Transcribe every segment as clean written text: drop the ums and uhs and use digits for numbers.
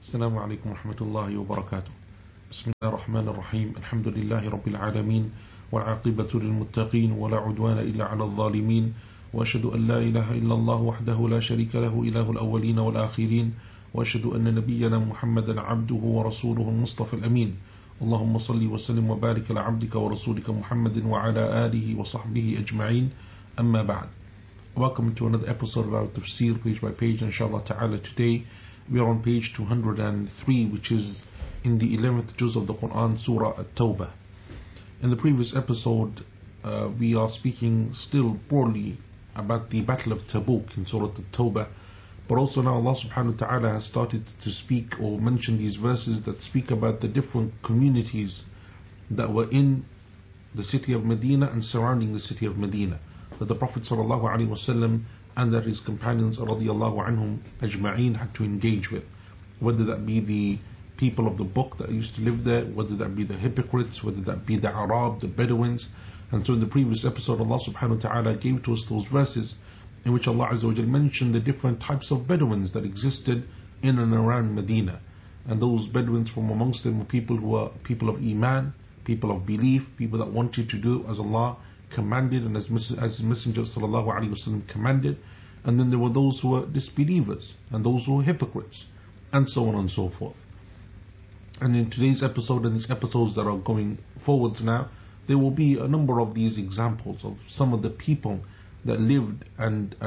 السلام عليكم ورحمة الله وبركاته. بسم الله الرحمن الرحيم. الحمد لله رب العالمين، والعاقبة للمتقين، ولا عدوان إلا على الظالمين، وأشهد أن لا إله إلا الله وحده لا شريك له إله الأولين والآخرين، وأشهد أن نبينا محمدا عبده ورسوله المصطفى الأمين. اللهم صل وسلم وبارك على عبدك ورسولك محمد وعلى آله وصحبه أجمعين. أما بعد. Welcome to another episode of our tafsir, page by page, inshallah ta'ala. Today we are on page 203, which is in the 11th juz of the Quran, Surah At-Tawbah. In the previous episode, we are speaking still broadly about the Battle of Tabuk in Surah At-Tawbah, but also now Allah subhanahu wa ta'ala has started to speak or mention these verses that speak about the different communities that were in the city of Medina and surrounding the city of Medina, that the Prophet sallallahu alaihi wasallam and that his companions radiyallahu anhum ajma'een had to engage with, whether that be the people of the book that used to live there, whether that be the hypocrites, whether that be the Arab, the Bedouins. And so in the previous episode, Allah subhanahu wa ta'ala gave to us those verses in which Allah azza wa jal mentioned the different types of Bedouins that existed in and around Medina. And those Bedouins, from amongst them, were people who were people of Iman, people of belief, people that wanted to do as Allah commanded and as Messenger sallallahu alaihi wasallam commanded. And then there were those who were disbelievers and those who were hypocrites, and so on and so forth. And in today's episode and these episodes that are going forwards now, there will be a number of these examples of some of the people that lived and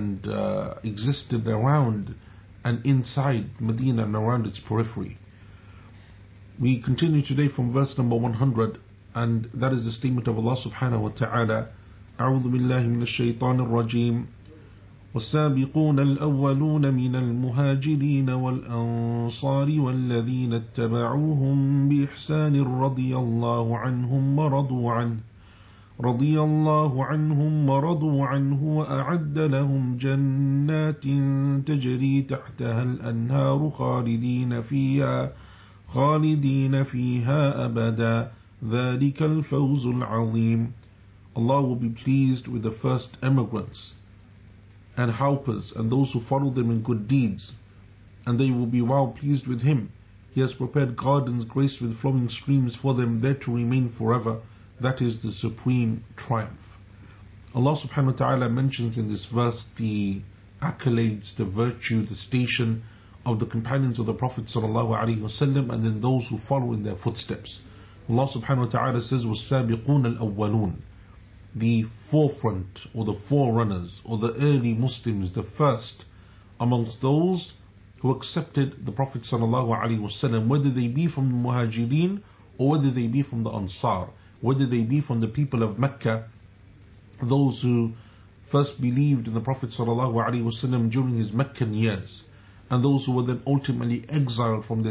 existed around and inside Medina and around its periphery. We continue today from verse number 100, and that is the statement of Allah subhanahu wa ta'ala. أعوذ بالله من الشيطان الرجيم. والسابقون الأولون من المهاجرين والأنصار والذين اتبعوهم بإحسان رضي الله عنهم ورضوا عنه وأعد لهم جنات تجري تحتها الأنهار خالدين فيها أبدا ذلك الفوز العظيم. Allah will be pleased with the first emigrants and helpers and those who follow them in good deeds, and they will be well pleased with Him. He has prepared gardens graced with flowing streams for them, there to remain forever. That is the supreme triumph. Allah subhanahu wa ta'ala mentions in this verse the accolades, the virtue, the station of the companions of the Prophet sallallahu alaihi wasallam, and then those who follow in their footsteps. Allah subhanahu wa ta'ala says, وَالسَّابِقُونَ الْأَوَّلُونَ, the forefront or the forerunners or the early Muslims, the first amongst those who accepted the Prophet sallallahu alaihi wasallam, whether they be from the Muhajirin or whether they be from the Ansar, whether they be from the people of Mecca, those who first believed in the Prophet sallallahu alaihi wasallam during his Meccan years, and those who were then ultimately exiled from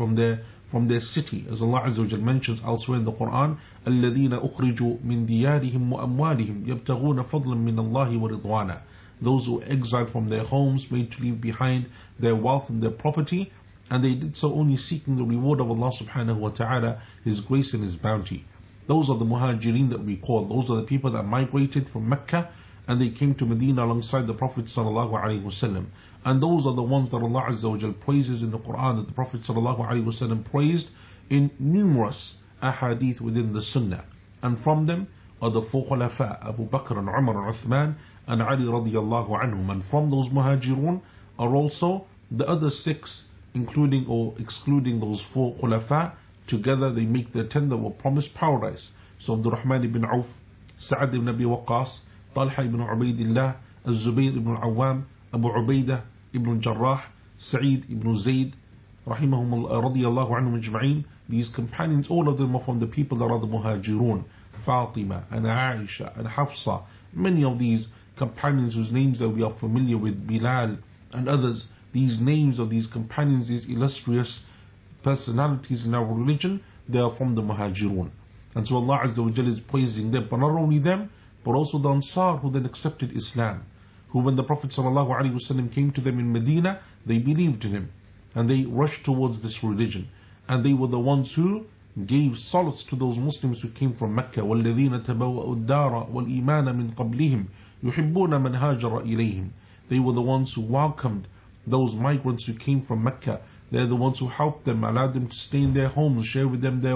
their city, as Allah Azza wa Jal mentions elsewhere in the Quran, الَّذِينَ أُخْرِجُوا مِنْ دِيَارِهِمْ وَأَمْوَالِهِمْ يَبْتَغُونَ فَضْلًا مِنَ اللَّهِ وَرِضْوَانًا, those who exiled from their homes, made to leave behind their wealth and their property, and they did so only seeking the reward of Allah subhanahu wa ta'ala, His grace and His bounty. Those are the Muhajirin that we call. Those are the people that migrated from Mecca and they came to Medina alongside the Prophet sallallahu alaihi wasallam. And those are the ones that Allah Azza wa Jal praises in the Quran, that the Prophet sallallahu alaihi wasallam praised in numerous ahadith within the Sunnah. And from them are the four Khulafa, Abu Bakr and Umar and Uthman and Ali radiyallahu anhum. And from those Muhajirun are also the other six, including or excluding those four Khulafa. Together they make the 10 that were promised paradise. So Abdul Rahman ibn Auf, Sa'ad ibn Abi Waqqas, Talha ibn Ubaidillah, Az-Zubayr ibn Awam, Abu Ubaidah ibn Jarrah, Sa'id ibn Zayd, rahimahum radiyallahu anhum ajma'in. These companions, all of them are from the people that are the Muhajirun. Fatima and Aisha and Hafsa, many of these companions whose names that we are familiar with, Bilal and others, these names of these companions, these illustrious personalities in our religion, they are from the Muhajirun. And so Allah Azza wa Jalla is praising them, but not only them, but also the Ansar who then accepted Islam, who when the Prophet ﷺ came to them in Medina, they believed in him and they rushed towards this religion, and they were the ones who gave solace to those Muslims who came from Mecca. وَالَّذِينَ تَبَوَّأُوا الدَّارَ وَالْإِيمَانَ مِنْ قَبْلِهِمْ يُحِبُّونَ مَنْ هَاجَرَ إِلَيْهِمْ. They were the ones who welcomed those migrants who came from Mecca. They're the ones who helped them, allowed them to stay in their homes, share with them their